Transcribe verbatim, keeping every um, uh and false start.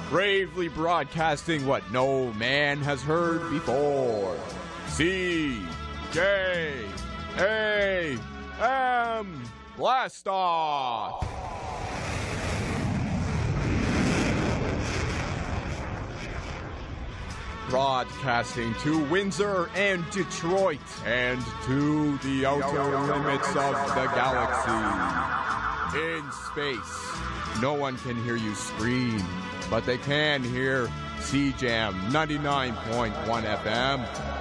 bravely broadcasting what no man has heard before. C J A M Blast Off! Broadcasting to Windsor and Detroit and to the outer limits of the galaxy. In space, no one can hear you scream, but they can hear C J A M ninety-nine point one F M